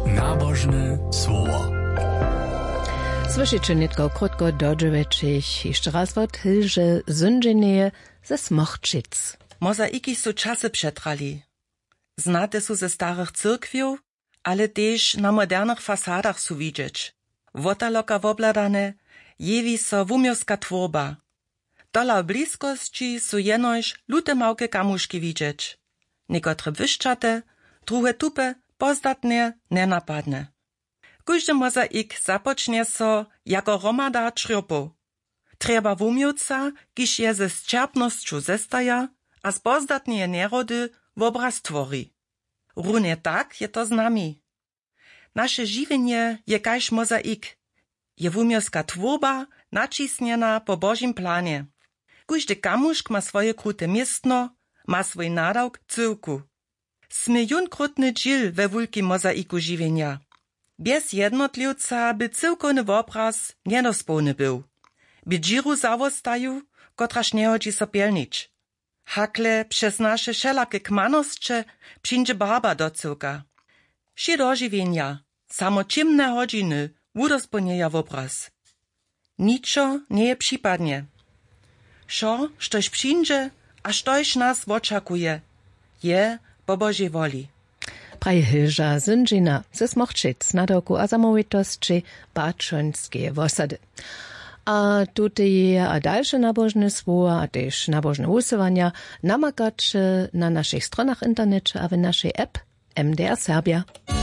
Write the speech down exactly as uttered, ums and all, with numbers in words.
Nabożne słowo. Słyszycie nitko krótko dodżeweczich, jeszcze raz wot hilże zynżenie ze Smochczyc. Mozaiki su czasy przetrali. Znate su ze starych cyrkwiów, ale też na modernych fasadach su widzieć. Wotaloka wobladane, jewi so wumioska tworba. Dola bliskości su jenoś lute małke kamuszki widzieć. Niekotre wyszczate, druhe tupe, pozdatne, nenapadne. Każdy mozaik zapocznie so jako romada črjopu. Trzeba wumiuca, kiż je ze zčerpnosću zestaja, a z pozdatnije nerody w obraz tvori. Runie tak je to z nami. Nasze žiwienie je kaž mozaik. Je wumioska tworba, nacisnjena po Božim planie. Każdy kamušk ma swoje krute miestno, ma swój nadawk cyłku. Sme junkrutny dżil we wulkim mozaiku žiwienia. Bez jednotliwca by cyłkowny obraz niedospełny był. By džiru zawostaju, kotraż nie chodzi so pielnić. Hakle przez nasze wszelakie kmanosće przyjdzie barba do cyłka. Wszy do žiwienia, samo ciemne godziny udospełnieja obraz. Niczo nie je przypadnie. Šo, štož przyjdzie, a štož nas oczekuje, je po Božej woli. Praje hilža zynžina ze Smochczyc na doku a zamovitosti Bačonske osady. A tutaj je a dalsze nabożne słowa, a też nabożne usuwania namakacie na naszych stronach internecie, a w naszej app M D R Serbia.